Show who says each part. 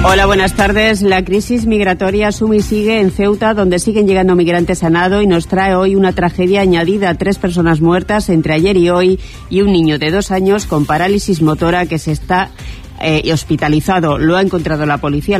Speaker 1: Hola, buenas tardes. La crisis migratoria suma y sigue en Ceuta, donde siguen llegando migrantes a nado, y nos trae hoy una tragedia añadida. 3 personas muertas entre ayer y hoy, y un niño de 2 años con parálisis motora que se está hospitalizado. Lo ha encontrado la policía.